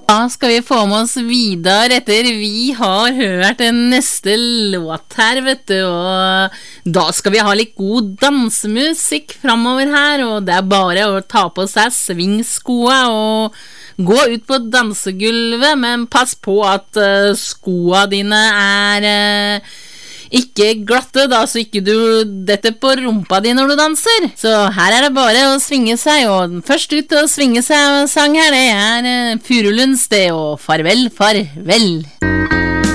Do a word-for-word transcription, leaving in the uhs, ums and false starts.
Da skal vi få med oss videre etter vi har hørt den neste låt her, vet du, og da skal vi ha litt god dansemusikk fremover her, og det er bare å ta på seg svingskoa og gå ut på dansegulvet, men pass på at uh, skoa dine er uh, ikke glatte da, så ikke du detter på rumpa di når du danser. Så her er det bare å svinge seg, og først ut å svinge seg og sang her, det er uh, Furulunds det, og farvel, farvel.